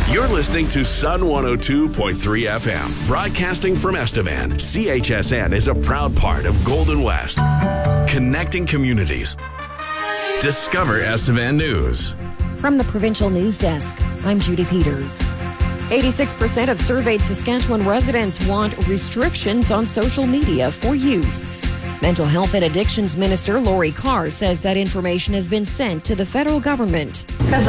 You're listening to Sun 102.3 FM, broadcasting from Estevan. CHSN is a proud part of Golden West, connecting communities. Discover Estevan News. From the Provincial News Desk, I'm Judy Peters. 86% of surveyed Saskatchewan residents want restrictions on social media for youth. Mental Health and Addictions Minister Lori Carr says that information has been sent to the federal government. Because